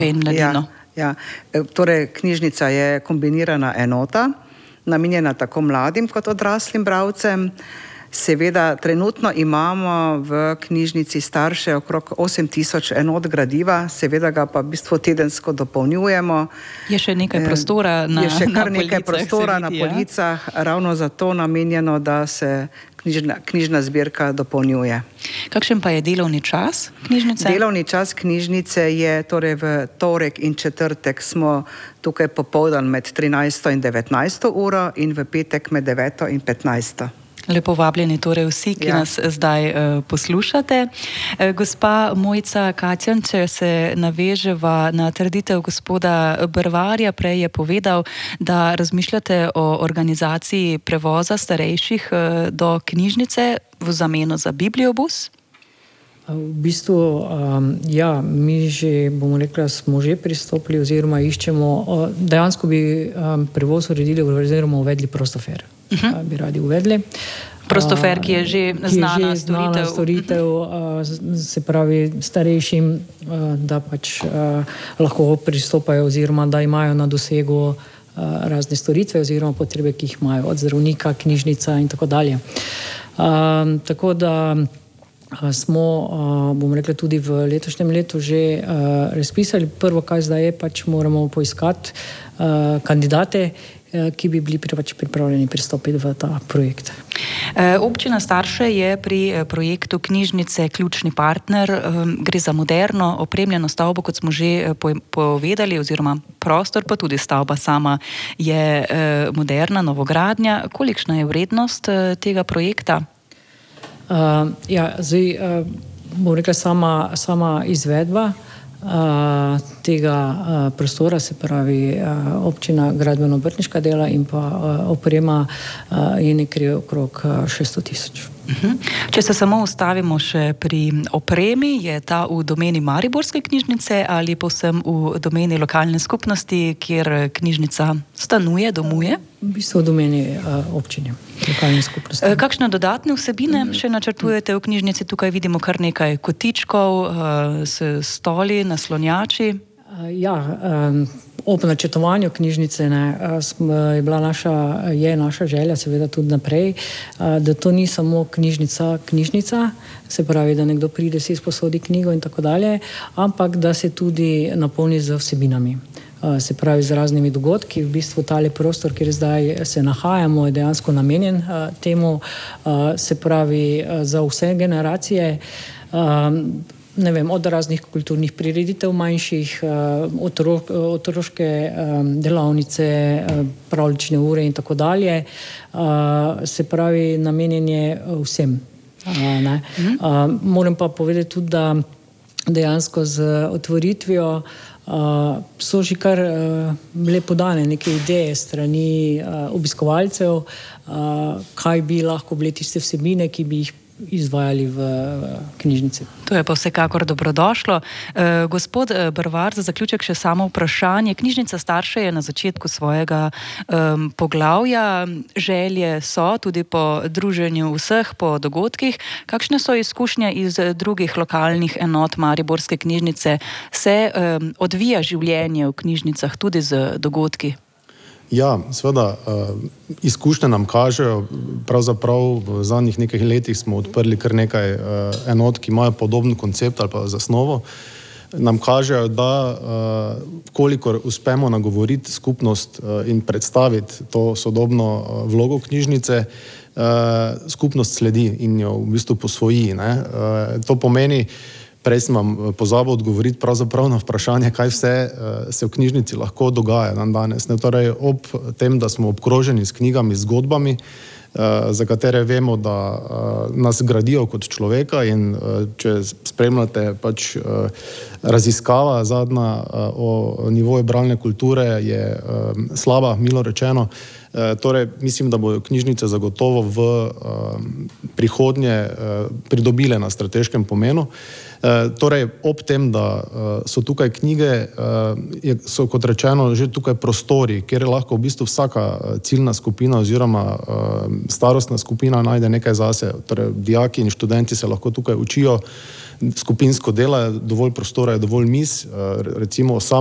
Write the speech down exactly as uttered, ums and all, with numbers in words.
in mladino. Ja, ja. Torej, knjižnica je kombinirana enota, namenjena tako mladim kot odraslim bralcem. Seveda, trenutno imamo v knjižnici starše okrog osem tisoč enot gradiva, seveda ga pa v bistvu tedensko dopolnjujemo. Je še nekaj prostora na, je še kar na nekaj policah, prostora vidi, na policah, ja? Ravno zato namenjeno, da se knjižna, knjižna zbirka dopolnjuje. Kakšen pa je delovni čas knjižnice? Delovni čas knjižnice je torej v torek in četrtek smo tukaj popoldan med trinajsto in devetnajsto uro in v petek med deveto in petnajsto. Lepo vabljeni torej vsi, ki ja. nas zdaj uh, poslušate. Uh, gospa Mojca Kacjan, če se naveževa na trditev gospoda Brvarja, prej je povedal, da razmišljate o organizaciji prevoza starejših uh, do knjižnice v zameno za bibliobus. V bistvu, um, ja, mi že, bomo rekla, smo že pristopili oziroma iščemo, uh, dejansko bi um, prevoz uredili oziroma uvedli prostofer. Uh-huh. Bi radi uvedli. Prostofer, ki je že znana že znana storitev, uh, se pravi starejšim, uh, da pač uh, lahko pristopajo oziroma da imajo na dosegu uh, razne storitve oziroma potrebe, ki jih imajo od zdravnika, knjižnica in tako dalje. Uh, tako da smo, bomo rekli, tudi v letošnjem letu že razpisali. Prvo, kaj zdaj je, pač moramo poiskati kandidate, ki bi bili pač pripravljeni pristopiti v ta projekt. Občina Starše je pri projektu knjižnice ključni partner. Gre za moderno, opremljeno stavbo, kot smo že povedali, oziroma prostor, pa tudi stavba sama je moderna, novogradnja. Kolikšna je vrednost tega projekta? Uh, ja, zdaj, uh, bom rekla, sama, sama izvedba uh, tega uh, prostora, se pravi uh, občina gradbeno-obrtniška dela in pa uh, oprema uh, je nekaj okrog uh, šeststo tisoč. Uh-huh. Če se samo ustavimo še pri opremi, je ta v domeni Mariborske knjižnice ali povsem v domeni lokalne skupnosti, kjer knjižnica stanuje, domuje? V bistvu v domeni uh, občine, lokalne skupnosti. Kakšne dodatne vsebine še načrtujete v knjižnici? Tukaj vidimo kar nekaj kotičkov, uh, s stoli, naslonjači. Uh, ja, um, ob načrtovanju knjižnice ne, smo, je bila naša, je naša želja, seveda tudi naprej, uh, da to ni samo knjižnica, knjižnica, se pravi, da nekdo pride, si izposodi knjigo in tako dalje, ampak da se tudi napolni z vsebinami. Se pravi, z raznimi dogodki. V bistvu tale prostor, kjer zdaj se nahajamo, je dejansko namenjen uh, temu, uh, se pravi, uh, za vse generacije, um, ne vem, od raznih kulturnih prireditev manjših, uh, otrok, otroške um, delavnice, uh, pravljične ure in tako dalje. Uh, se pravi, namenjen je vsem. Uh, ne? Mm. Uh, moram pa povedati tudi, da dejansko z otvoritvijo Uh, so že kar uh, bile podane neke ideje strani uh, obiskovalcev, uh, kaj bi lahko bile tiste vsebine, ki bi jih izvajali v knjižnici. To je pa vsekakor dobrodošlo. E, gospod Brvar, za zaključek še samo vprašanje. Knjižnica Starše je na začetku svojega um, poglavja. Želje so tudi po druženju vseh, po dogodkih. Kakšne so izkušnje iz drugih lokalnih enot Mariborske knjižnice? Se um, odvija življenje v knjižnicah tudi z dogodki? Ja, seveda, izkušnje nam kažejo, pravzaprav v zadnjih nekaj letih smo odprli kar nekaj enot, ki imajo podoben koncept ali pa zasnovo. Nam kažejo, da kolikor uspemo nagovoriti skupnost in predstaviti to sodobno vlogo knjižnice, skupnost sledi in jo v bistvu posvoji. Ne? To pomeni, prej sem vam pozabil odgovoriti pravzaprav na vprašanje, kaj vse se v knjižnici lahko dogaja dan danes. Ne, torej, ob tem, da smo obkroženi s knjigami, zgodbami, za katere vemo, da nas gradijo kot človeka in če spremljate pač raziskava zadnja o nivoju bralne kulture je slaba, milo rečeno. Torej, mislim, da bodo knjižnice zagotovo v prihodnje pridobile na strateškem pomenu. Torej, ob tem, da so tukaj knjige, so kot rečeno že tukaj prostori, kjer lahko v bistvu vsaka ciljna skupina oziroma starostna skupina najde nekaj zase. Torej, dijaki in študenti se lahko tukaj učijo, skupinsko delajo, dovolj prostora je, dovolj miz, recimo sam